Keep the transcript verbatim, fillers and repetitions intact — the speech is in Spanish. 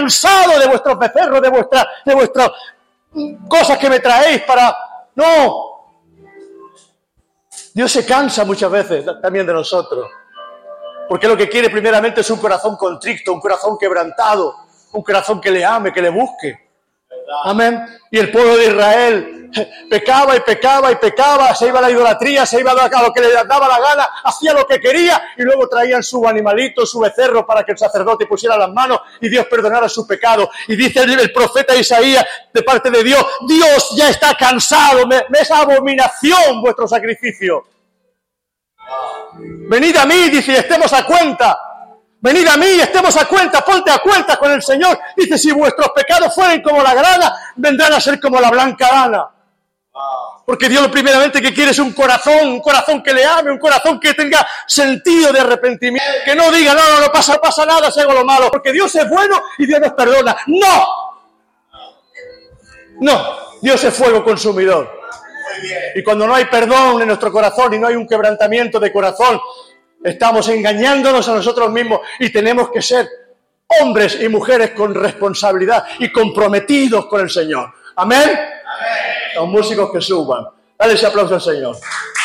cansado de vuestros becerros, de vuestras de vuestras cosas que me traéis para... No. Dios se cansa muchas veces también de nosotros. Porque lo que quiere primeramente es un corazón contrito, un corazón quebrantado, un corazón que le ame, que le busque. Amén. Y el pueblo de Israel pecaba y pecaba y pecaba, se iba a la idolatría, se iba a lo que le daba la gana, hacía lo que quería y luego traían su animalito, su becerro para que el sacerdote pusiera las manos y Dios perdonara su pecado. Y dice el profeta Isaías de parte de Dios, Dios ya está cansado, me, me es abominación vuestro sacrificio. Venid a mí, dice, y estemos a cuenta. Venid a mí y estemos a cuenta, ponte a cuenta con el Señor. Dice, si vuestros pecados fueren como la grana, vendrán a ser como la blanca lana. Porque Dios lo primeramente que quiere es un corazón, un corazón que le ame, un corazón que tenga sentido de arrepentimiento. Que no diga, no, no, no pasa, pasa nada si hago lo malo. Porque Dios es bueno y Dios nos perdona. ¡No! No, Dios es fuego consumidor. Y cuando no hay perdón en nuestro corazón y no hay un quebrantamiento de corazón, estamos engañándonos a nosotros mismos y tenemos que ser hombres y mujeres con responsabilidad y comprometidos con el Señor. ¿Amén? Amén. Los músicos que suban. Dale ese aplauso al Señor.